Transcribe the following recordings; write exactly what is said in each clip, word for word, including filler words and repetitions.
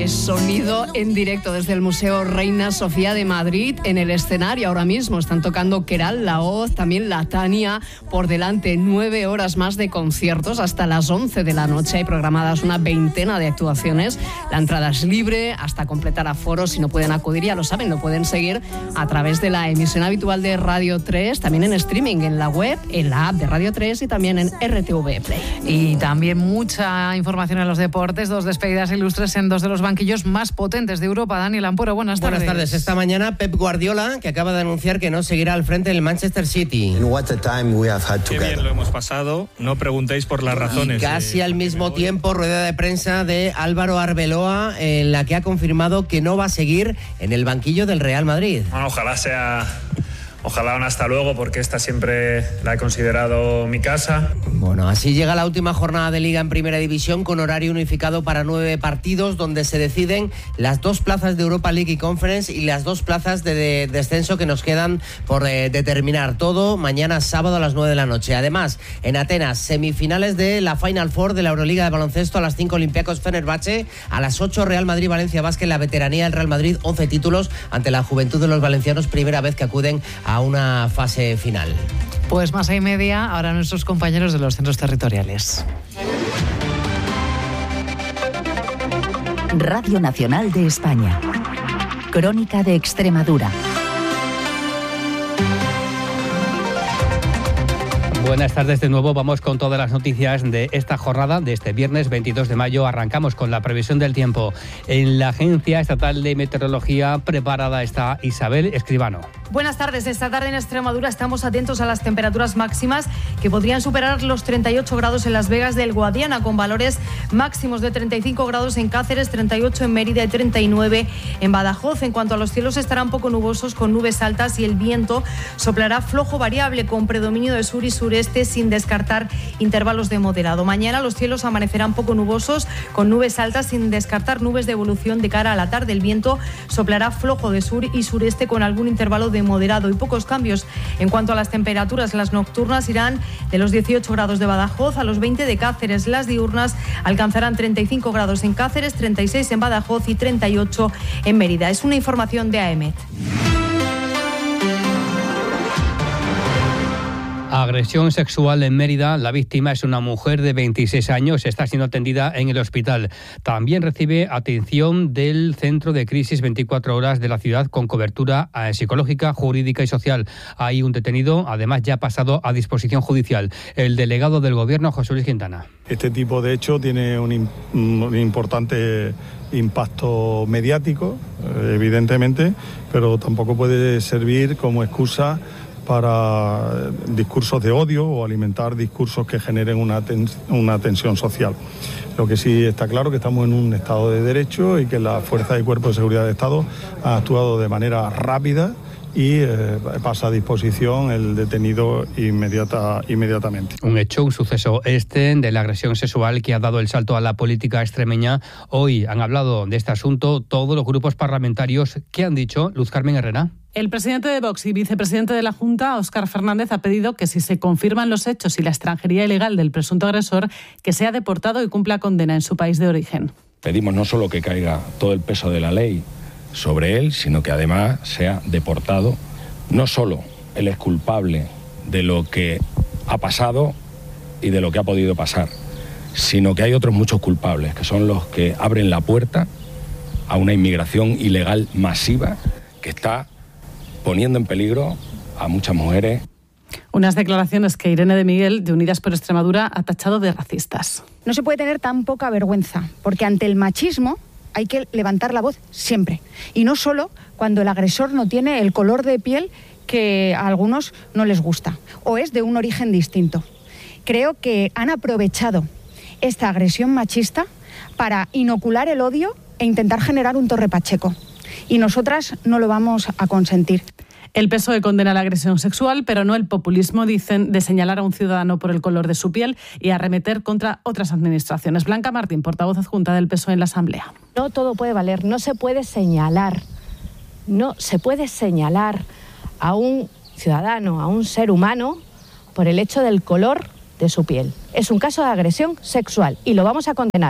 Es sonido en directo desde el Museo Reina Sofía de Madrid. En el escenario ahora mismo están tocando Queralt, La Hoz, también La Tania. Por delante, nueve horas más de conciertos hasta las once de la noche. Hay programadas una veintena de actuaciones. La entrada es libre hasta completar aforo. Si no pueden acudir, ya lo saben, lo pueden seguir a través de la emisión habitual de Radio tres, también en streaming, en la web, en la app de Radio tres y también en R T V Play. Y también mucha información en los deportes. Dos despedidas ilustres en dos de los banquillos más potentes de Europa. Daniel Ampuero, buenas tardes. Buenas tardes. Esta mañana Pep Guardiola, que acaba de anunciar que no seguirá al frente del Manchester City. Qué bien lo hemos pasado. No preguntéis por las razones. Y casi al mismo tiempo, rueda de prensa de Álvaro Arbeloa, en la que ha confirmado que no va a seguir en el banquillo del Real Madrid. Bueno, ojalá sea... Ojalá un hasta luego, porque esta siempre la he considerado mi casa. Bueno, así llega la última jornada de Liga en Primera División, con horario unificado para nueve partidos, donde se deciden las dos plazas de Europa League y Conference y las dos plazas de, de descenso que nos quedan por eh, determinar. Todo mañana sábado a las nueve de la noche. Además, en Atenas, semifinales de la Final Four de la Euroliga de baloncesto. A las cinco, Olympiacos Fenerbahce. A las ocho, Real Madrid Valencia Basket. La veteranía del Real Madrid, once títulos ante la juventud de los valencianos, primera vez que acuden a a una fase final. Pues más y media, ahora nuestros compañeros de los centros territoriales. Radio Nacional de España. Crónica de Extremadura. Buenas tardes de nuevo, vamos con todas las noticias de esta jornada, de este viernes veintidós de mayo. Arrancamos con la previsión del tiempo. En la Agencia Estatal de Meteorología preparada está Isabel Escribano. Buenas tardes. Esta tarde en Extremadura estamos atentos a las temperaturas máximas que podrían superar los treinta y ocho grados en Las Vegas del Guadiana, con valores máximos de treinta y cinco grados en Cáceres, treinta y ocho en Mérida y treinta y nueve en Badajoz. En cuanto a los cielos, estarán poco nubosos con nubes altas y el viento soplará flojo variable con predominio de sur y sureste, sin descartar intervalos de moderado. Mañana los cielos amanecerán poco nubosos con nubes altas, sin descartar nubes de evolución de cara a la tarde. El viento soplará flojo de sur y sureste con algún intervalo de moderado y pocos cambios. En cuanto a las temperaturas, las nocturnas irán de los dieciocho grados de Badajoz a los veinte de Cáceres. Las diurnas alcanzarán treinta y cinco grados en Cáceres, treinta y seis en Badajoz y treinta y ocho en Mérida. Es una información de A E M E T. Agresión sexual en Mérida. La víctima es una mujer de veintiséis años. Está siendo atendida en el hospital. También recibe atención del Centro de Crisis veinticuatro horas de la ciudad, con cobertura psicológica, jurídica y social. Hay un detenido, además ya pasado a disposición judicial. El delegado del Gobierno, José Luis Quintana. Este tipo de hecho tiene un, un importante impacto mediático, evidentemente, pero tampoco puede servir como excusa para discursos de odio o alimentar discursos que generen una, tens- una tensión social. Lo que sí está claro es que estamos en un Estado de Derecho y que las fuerzas y cuerpos de seguridad del Estado han actuado de manera rápida y eh, pasa a disposición el detenido inmediata, inmediatamente. Un hecho, un suceso este de la agresión sexual que ha dado el salto a la política extremeña. Hoy han hablado de este asunto todos los grupos parlamentarios. ¿Qué han dicho? Luz Carmen Herrera. El presidente de Vox y vicepresidente de la Junta, Óscar Fernández, ha pedido que si se confirman los hechos y la extranjería ilegal del presunto agresor, que sea deportado y cumpla condena en su país de origen. Pedimos no solo que caiga todo el peso de la ley sobre él, sino que además sea deportado. No solo él es culpable de lo que ha pasado y de lo que ha podido pasar, sino que hay otros muchos culpables, que son los que abren la puerta a una inmigración ilegal masiva que está poniendo en peligro a muchas mujeres. Unas declaraciones que Irene de Miguel, de Unidas por Extremadura, ha tachado de racistas. No se puede tener tan poca vergüenza, porque ante el machismo hay que levantar la voz siempre. Y no solo cuando el agresor no tiene el color de piel que a algunos no les gusta, o es de un origen distinto. Creo que han aprovechado esta agresión machista para inocular el odio e intentar generar un Torre Pacheco. Y nosotras no lo vamos a consentir. El P S O E condena la agresión sexual, pero no el populismo, dicen, de señalar a un ciudadano por el color de su piel y arremeter contra otras administraciones. Blanca Martín, portavoz adjunta del P S O E en la Asamblea. No todo puede valer, no se puede señalar, no se puede señalar a un ciudadano, a un ser humano, por el hecho del color de su piel. Es un caso de agresión sexual y lo vamos a condenar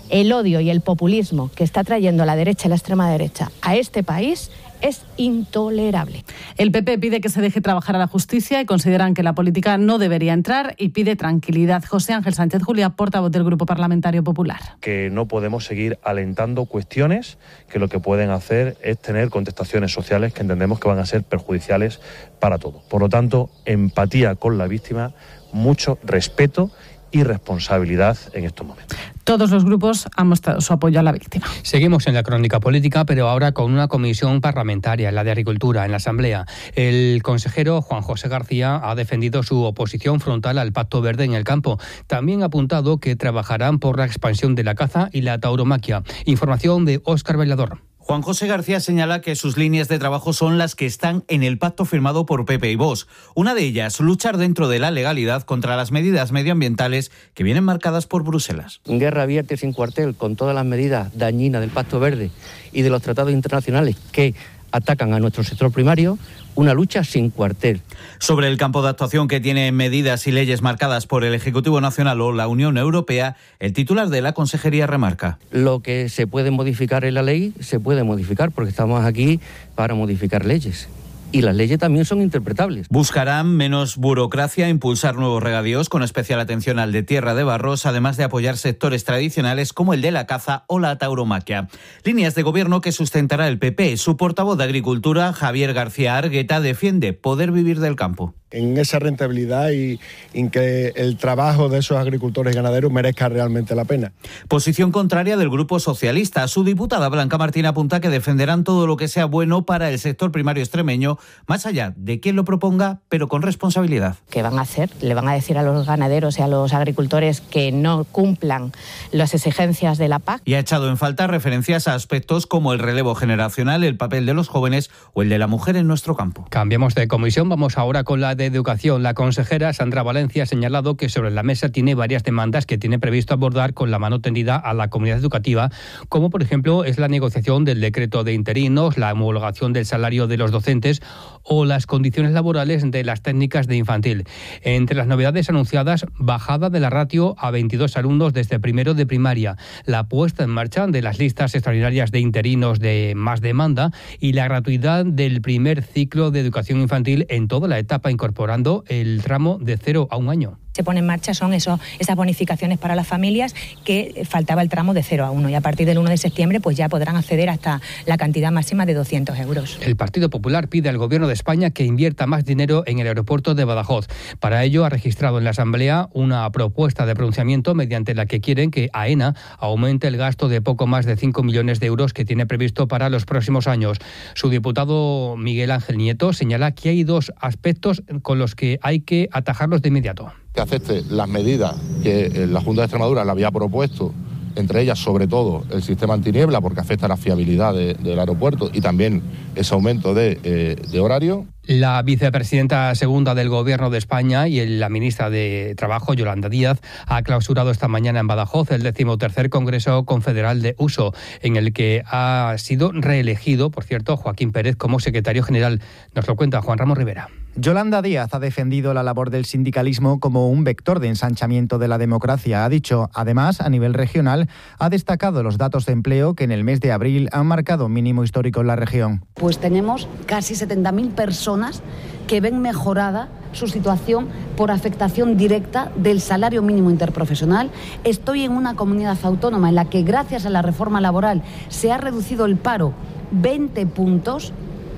el odio y el populismo que está trayendo la derecha y la extrema derecha a este país es intolerable. El P P pide que se deje trabajar a la justicia y consideran que la política no debería entrar y pide tranquilidad. José Ángel Sánchez Juliá, portavoz del Grupo Parlamentario Popular. Que no podemos seguir alentando cuestiones que lo que pueden hacer es tener contestaciones sociales que entendemos que van a ser perjudiciales para todos. Por lo tanto, empatía con la víctima, mucho respeto y responsabilidad en estos momentos. Todos los grupos han mostrado su apoyo a la víctima. Seguimos en la crónica política, pero ahora con una comisión parlamentaria, la de Agricultura, en la Asamblea. El consejero Juan José García ha defendido su oposición frontal al Pacto Verde en el campo. También ha apuntado que trabajarán por la expansión de la caza y la tauromaquia. Información de Óscar Bailador. Juan José García señala que sus líneas de trabajo son las que están en el pacto firmado por P P y Vox. Una de ellas, luchar dentro de la legalidad contra las medidas medioambientales que vienen marcadas por Bruselas. Guerra abierta y sin cuartel con todas las medidas dañinas del Pacto Verde y de los tratados internacionales que atacan a nuestro sector primario, una lucha sin cuartel. Sobre el campo de actuación que tiene medidas y leyes marcadas por el Ejecutivo Nacional o la Unión Europea, el titular de la Consejería remarca: lo que se puede modificar en la ley, se puede modificar, porque estamos aquí para modificar leyes. Y las leyes también son interpretables. Buscarán menos burocracia, impulsar nuevos regadíos con especial atención al de Tierra de Barros, además de apoyar sectores tradicionales como el de la caza o la tauromaquia. Líneas de gobierno que sustentará el P P. Su portavoz de Agricultura, Javier García Argueta, defiende poder vivir del campo. En esa rentabilidad y en que el trabajo de esos agricultores y ganaderos merezca realmente la pena. Posición contraria del Grupo Socialista. Su diputada Blanca Martín apunta que defenderán todo lo que sea bueno para el sector primario extremeño, más allá de quien lo proponga, pero con responsabilidad. ¿Qué van a hacer? ¿Le van a decir a los ganaderos y a los agricultores que no cumplan las exigencias de la P A C? Y ha echado en falta referencias a aspectos como el relevo generacional, el papel de los jóvenes o el de la mujer en nuestro campo. Cambiamos de comisión, vamos ahora con la de Educación. La consejera Sandra Valencia ha señalado que sobre la mesa tiene varias demandas que tiene previsto abordar con la mano tendida a la comunidad educativa, como por ejemplo es la negociación del decreto de interinos, la homologación del salario de los docentes o las condiciones laborales de las técnicas de infantil. Entre las novedades anunciadas, bajada de la ratio a veintidós alumnos desde primero de primaria, la puesta en marcha de las listas extraordinarias de interinos de más demanda y la gratuidad del primer ciclo de educación infantil en toda la etapa, incorporando el tramo de cero a un año. Se pone en marcha son eso, esas bonificaciones para las familias que faltaba el tramo de cero a uno y a partir del uno de septiembre pues ya podrán acceder hasta la cantidad máxima de doscientos euros. El Partido Popular pide al Gobierno de España que invierta más dinero en el aeropuerto de Badajoz. Para ello ha registrado en la Asamblea una propuesta de pronunciamiento mediante la que quieren que AENA aumente el gasto de poco más de cinco millones de euros que tiene previsto para los próximos años. Su diputado Miguel Ángel Nieto señala que hay dos aspectos con los que hay que atajarlos de inmediato. Que acepte las medidas que la Junta de Extremadura le había propuesto, entre ellas sobre todo el sistema antiniebla porque afecta a la fiabilidad de, del aeropuerto y también ese aumento de, eh, de horario. La vicepresidenta segunda del Gobierno de España y la ministra de Trabajo, Yolanda Díaz, ha clausurado esta mañana en Badajoz el decimotercer Congreso Confederal de Uso, en el que ha sido reelegido, por cierto, Joaquín Pérez como secretario general. Nos lo cuenta Juan Ramón Rivera. Yolanda Díaz ha defendido la labor del sindicalismo como un vector de ensanchamiento de la democracia. Ha dicho, además, a nivel regional, ha destacado los datos de empleo que en el mes de abril han marcado mínimo histórico en la región. Pues tenemos casi setenta mil personas que ven mejorada su situación por afectación directa del salario mínimo interprofesional. Estoy en una comunidad autónoma en la que, gracias a la reforma laboral, se ha reducido el paro veinte puntos,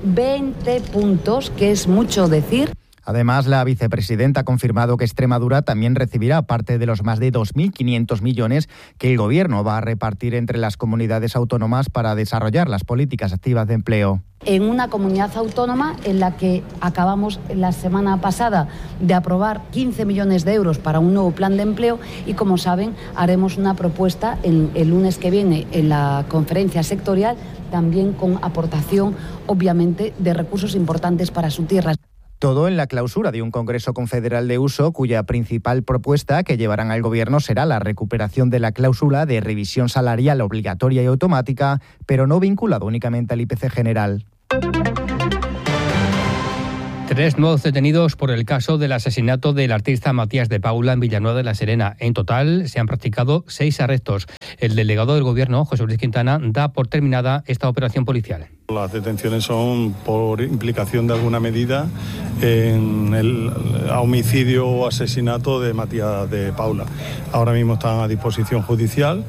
veinte puntos, que es mucho decir. Además, la vicepresidenta ha confirmado que Extremadura también recibirá parte de los más de dos mil quinientos millones que el Gobierno va a repartir entre las comunidades autónomas para desarrollar las políticas activas de empleo. En una comunidad autónoma en la que acabamos la semana pasada de aprobar quince millones de euros para un nuevo plan de empleo y, como saben, haremos una propuesta el, el lunes que viene en la conferencia sectorial, también con aportación, obviamente, de recursos importantes para su tierra. Todo en la clausura de un Congreso Confederal de Uso, cuya principal propuesta que llevarán al Gobierno será la recuperación de la cláusula de revisión salarial obligatoria y automática, pero no vinculado únicamente al I P C general. Tres nuevos detenidos por el caso del asesinato del artista Matías de Paula en Villanueva de la Serena. En total se han practicado seis arrestos. El delegado del Gobierno, José Luis Quintana, da por terminada esta operación policial. Las detenciones son por implicación de alguna medida en el homicidio o asesinato de Matías de Paula. Ahora mismo están a disposición judicial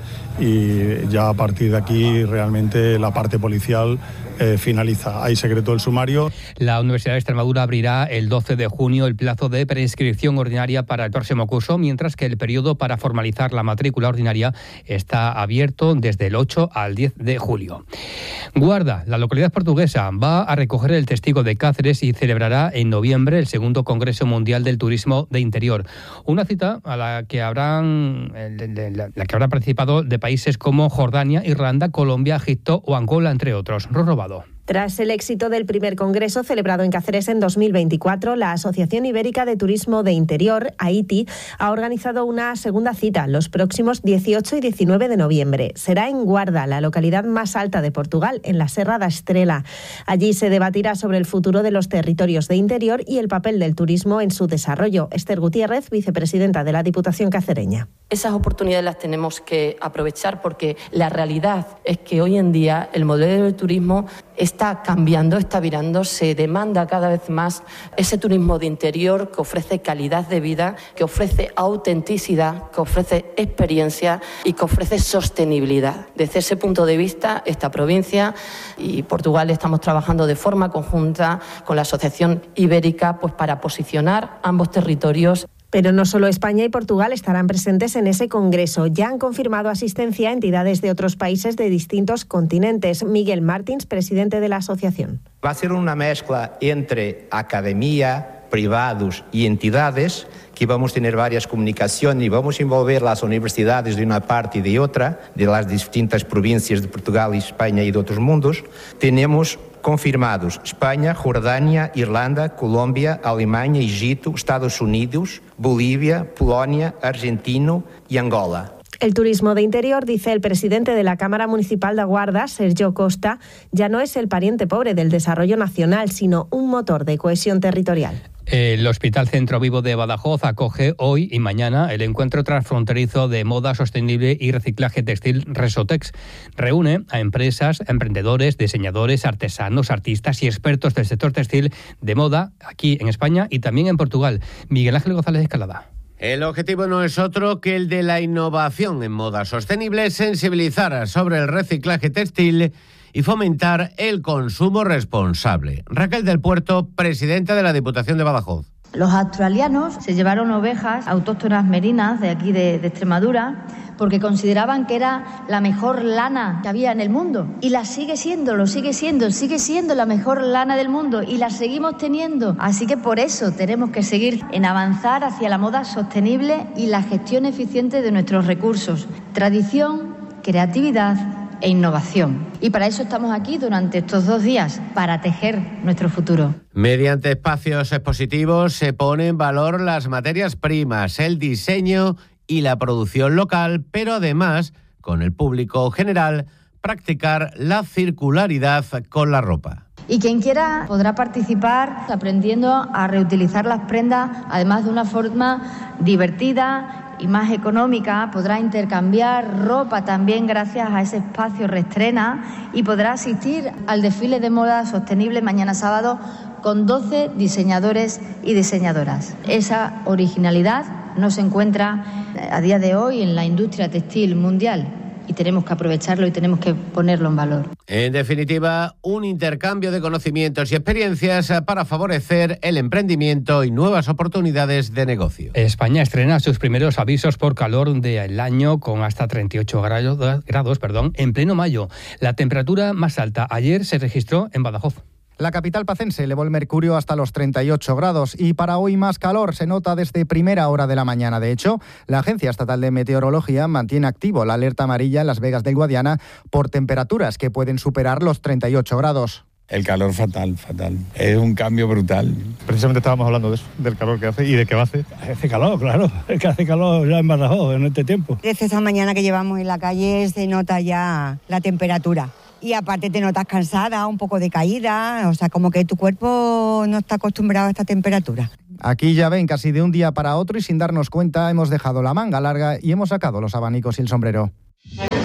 y ya a partir de aquí realmente la parte policial eh, finaliza. Hay secreto del sumario. La Universidad de Extremadura abrirá el doce de junio el plazo de prescripción ordinaria para el próximo curso, mientras que el periodo para formalizar la matrícula ordinaria está abierto desde el ocho al diez de julio. Guarda, la localidad portuguesa, va a recoger el testigo de Cáceres y celebrará en noviembre el segundo Congreso Mundial del Turismo de Interior. Una cita a la que habrán la que habrá participado de países como Jordania, Irlanda, Colombia, Egipto o Angola, entre otros. Rorrobado. Tras el éxito del primer congreso celebrado en Cáceres en dos mil veinticuatro, la Asociación Ibérica de Turismo de Interior, A I T I, ha organizado una segunda cita los próximos dieciocho y diecinueve de noviembre. Será en Guarda, la localidad más alta de Portugal, en la Serra da Estrela. Allí se debatirá sobre el futuro de los territorios de interior y el papel del turismo en su desarrollo. Esther Gutiérrez, vicepresidenta de la Diputación cacereña. Esas oportunidades las tenemos que aprovechar porque la realidad es que hoy en día el modelo del turismo está cambiando, está virando, se demanda cada vez más ese turismo de interior que ofrece calidad de vida, que ofrece autenticidad, que ofrece experiencia y que ofrece sostenibilidad. Desde ese punto de vista, esta provincia y Portugal estamos trabajando de forma conjunta con la Asociación Ibérica pues, para posicionar ambos territorios. Pero no solo España y Portugal estarán presentes en ese congreso. Ya han confirmado asistencia a entidades de otros países de distintos continentes. Miguel Martins, presidente de la asociación. Va a ser una mezcla entre academia, privados y entidades, que vamos a tener varias comunicaciones y vamos a envolver las universidades de una parte y de otra, de las distintas provincias de Portugal y España y de otros mundos. Tenemos confirmados España, Jordania, Irlanda, Colômbia, Alemanha, Egipto, Estados Unidos, Bolivia, Polonia, Argentina y Angola. El turismo de interior, dice el presidente de la Cámara Municipal de Guarda, Sergio Costa, ya no es el pariente pobre del desarrollo nacional, sino un motor de cohesión territorial. El Hospital Centro Vivo de Badajoz acoge hoy y mañana el encuentro transfronterizo de moda sostenible y reciclaje textil Resotex. Reúne a empresas, emprendedores, diseñadores, artesanos, artistas y expertos del sector textil de moda aquí en España y también en Portugal. Miguel Ángel González Escalada. El objetivo no es otro que el de la innovación en moda sostenible, sensibilizar sobre el reciclaje textil y fomentar el consumo responsable. Raquel del Puerto, presidenta de la Diputación de Badajoz. Los australianos se llevaron ovejas autóctonas merinas de aquí de, de Extremadura porque consideraban que era la mejor lana que había en el mundo. Y la sigue siendo, lo sigue siendo, sigue siendo la mejor lana del mundo y la seguimos teniendo. Así que por eso tenemos que seguir en avanzar hacia la moda sostenible y la gestión eficiente de nuestros recursos. Tradición, creatividad e innovación. Y para eso estamos aquí durante estos dos días, para tejer nuestro futuro. Mediante espacios expositivos se pone en valor las materias primas, el diseño y la producción local, pero además, con el público general, practicar la circularidad con la ropa. Y quien quiera podrá participar aprendiendo a reutilizar las prendas, además de una forma divertida y más económica. Podrá intercambiar ropa también gracias a ese espacio Reestrena y podrá asistir al desfile de moda sostenible mañana sábado con doce diseñadores y diseñadoras. Esa originalidad no se encuentra a día de hoy en la industria textil mundial y tenemos que aprovecharlo y tenemos que ponerlo en valor. En definitiva, un intercambio de conocimientos y experiencias para favorecer el emprendimiento y nuevas oportunidades de negocio. España estrena sus primeros avisos por calor del año con hasta treinta y ocho grados, grados perdón, en pleno mayo. La temperatura más alta ayer se registró en Badajoz. La capital pacense elevó el mercurio hasta los treinta y ocho grados y para hoy más calor se nota desde primera hora de la mañana. De hecho, la Agencia Estatal de Meteorología mantiene activo la alerta amarilla en Las Vegas del Guadiana por temperaturas que pueden superar los treinta y ocho grados. El calor fatal, fatal. Es un cambio brutal. Precisamente estábamos hablando de eso, del calor que hace y de qué va a hacer. Hace calor, claro, es que hace calor ya en Badajoz en este tiempo. Desde esta mañana que llevamos en la calle se nota ya la temperatura. Y aparte te notas cansada, un poco decaída, o sea, como que tu cuerpo no está acostumbrado a esta temperatura. Aquí ya ven, casi de un día para otro y sin darnos cuenta hemos dejado la manga larga y hemos sacado los abanicos y el sombrero.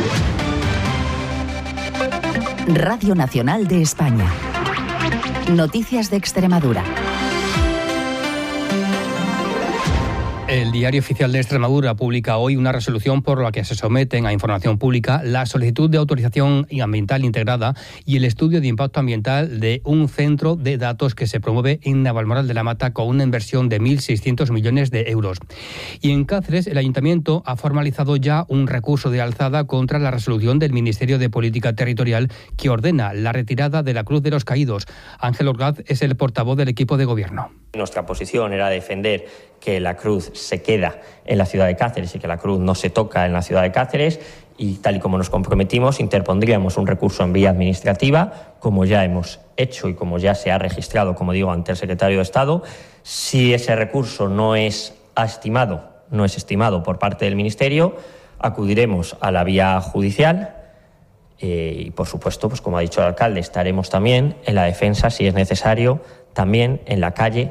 Radio Nacional de España. Noticias de Extremadura. El Diario Oficial de Extremadura publica hoy una resolución por la que se someten a información pública la solicitud de autorización ambiental integrada y el estudio de impacto ambiental de un centro de datos que se promueve en Navalmoral de la Mata con una inversión de mil seiscientos millones de euros. Y en Cáceres, el Ayuntamiento ha formalizado ya un recurso de alzada contra la resolución del Ministerio de Política Territorial que ordena la retirada de la Cruz de los Caídos. Ángel Orgaz es el portavoz del equipo de gobierno. Nuestra posición era defender que la cruz se queda en la ciudad de Cáceres y que la cruz no se toca en la ciudad de Cáceres, y tal y como nos comprometimos interpondríamos un recurso en vía administrativa, como ya hemos hecho y como ya se ha registrado, como digo, ante el secretario de Estado. Si ese recurso no es estimado, no es estimado por parte del Ministerio, acudiremos a la vía judicial. Eh, y por supuesto, pues como ha dicho el alcalde, estaremos también en la defensa, si es necesario, también en la calle.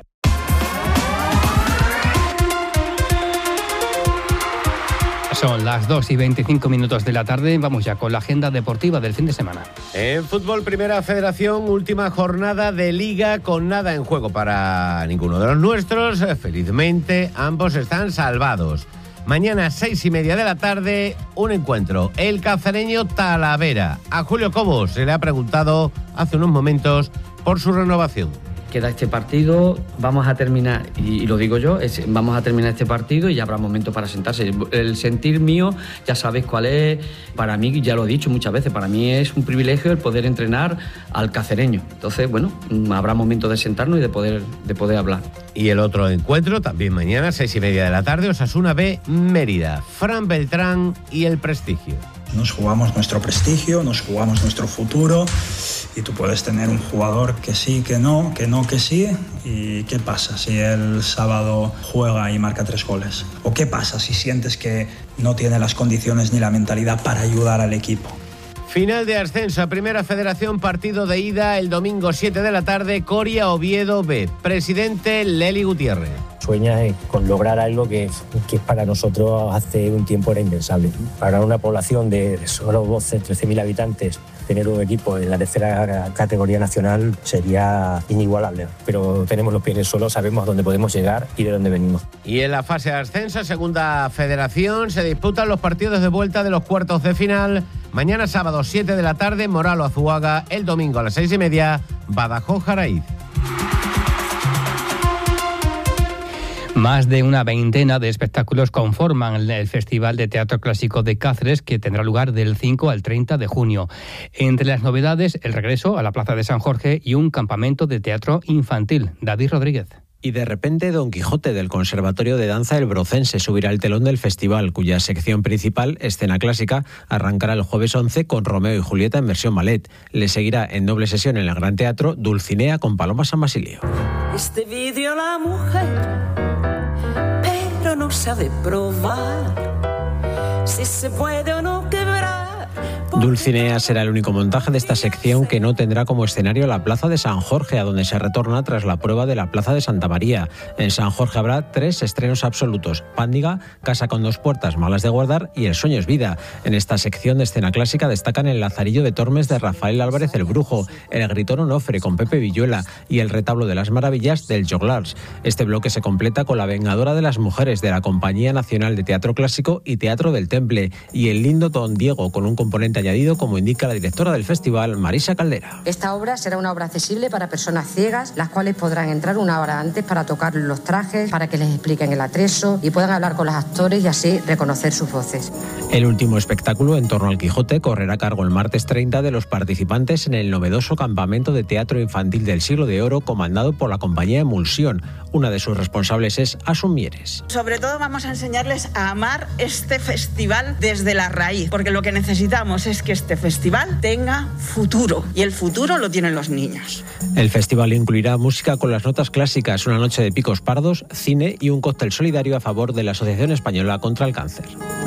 Son las dos y veinticinco minutos de la tarde. Vamos ya con la agenda deportiva del fin de semana. En fútbol, Primera Federación, última jornada de Liga con nada en juego para ninguno de los nuestros. Felizmente, ambos están salvados. Mañana, seis y media de la tarde, un encuentro. El cacereño Talavera. A Julio Cobos se le ha preguntado hace unos momentos por su renovación. Queda este partido, vamos a terminar, y lo digo yo, es, vamos a terminar este partido y ya habrá momento para sentarse. El sentir mío, ya sabéis cuál es, para mí, ya lo he dicho muchas veces, para mí es un privilegio el poder entrenar al cacereño. Entonces, bueno, habrá momento de sentarnos y de poder, de poder hablar. Y el otro encuentro, también mañana, seis y media de la tarde, Osasuna B, Mérida, Fran Beltrán y el Prestigio. Nos jugamos nuestro prestigio, nos jugamos nuestro futuro, y tú puedes tener un jugador que sí, que no, que no, que sí. ¿Y qué pasa si el sábado juega y marca tres goles? ¿O qué pasa si sientes que no tiene las condiciones ni la mentalidad para ayudar al equipo? Final de ascenso a Primera Federación, partido de ida el domingo siete de la tarde, Coria Oviedo B. Presidente Leli Gutiérrez. Sueña con lograr algo que, que para nosotros hace un tiempo era impensable. Para una población de solo doce, trece mil habitantes, tener un equipo en la tercera categoría nacional sería inigualable. Pero tenemos los pies en el suelo, sabemos a dónde podemos llegar y de dónde venimos. Y en la fase de ascenso, Segunda Federación, se disputan los partidos de vuelta de los cuartos de final. Mañana sábado siete de la tarde, Moralo Azuaga. El domingo a las seis y media, Badajoz Jaraíz. Más de una veintena de espectáculos conforman el Festival de Teatro Clásico de Cáceres, que tendrá lugar del cinco al treinta de junio. Entre las novedades, el regreso a la Plaza de San Jorge y un campamento de teatro infantil. David Rodríguez. Y de repente Don Quijote del Conservatorio de Danza El Brocense subirá al telón del festival, cuya sección principal, escena clásica, arrancará el jueves once con Romeo y Julieta en versión ballet. Le seguirá en doble sesión en el Gran Teatro Dulcinea con Paloma San Basilio. Este vídeo la mujer, pero no sabe probar si se puede o no quebrar. Dulcinea será el único montaje de esta sección que no tendrá como escenario la Plaza de San Jorge, a donde se retorna tras la prueba de la Plaza de Santa María. En San Jorge habrá tres estrenos absolutos: Pándiga, Casa con dos puertas, Malas de guardar y El sueño es vida. En esta sección de escena clásica destacan El Lazarillo de Tormes de Rafael Álvarez el Brujo, El Gritón Onofre con Pepe Villuela y El retablo de las maravillas del Joglars. Este bloque se completa con La vengadora de las mujeres de la Compañía Nacional de Teatro Clásico y Teatro del Temple y El lindo Don Diego, con un componente añadido, como indica la directora del festival, Marisa Caldera. Esta obra será una obra accesible para personas ciegas, las cuales podrán entrar una hora antes para tocar los trajes, para que les expliquen el atrezo y puedan hablar con los actores y así reconocer sus voces. El último espectáculo en torno al Quijote correrá a cargo el martes treinta de los participantes en el novedoso campamento de teatro infantil del Siglo de Oro, comandado por la compañía Emulsión. Una de sus responsables es Asun Mieres. Sobre todo vamos a enseñarles a amar este festival desde la raíz, porque lo que necesitamos es que este festival tenga futuro, y el futuro lo tienen los niños. El festival incluirá música con las notas clásicas, una noche de picos pardos, cine y un cóctel solidario a favor de la Asociación Española contra el Cáncer.